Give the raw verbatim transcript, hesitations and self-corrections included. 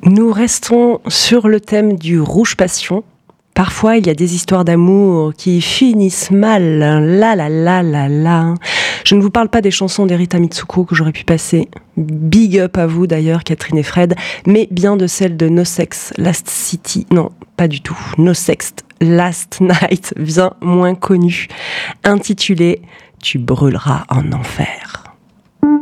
Nous restons sur le thème du rouge passion. Parfois, il y a des histoires d'amour qui finissent mal. La la la la la. Je ne vous parle pas des chansons d'Erita Mitsuko que j'aurais pu passer. Big up à vous d'ailleurs, Catherine et Fred. Mais bien de celle de No Sex Last City. Non, pas du tout. No Sex Last Night, bien moins connue. Intitulée « Tu brûleras en enfer ».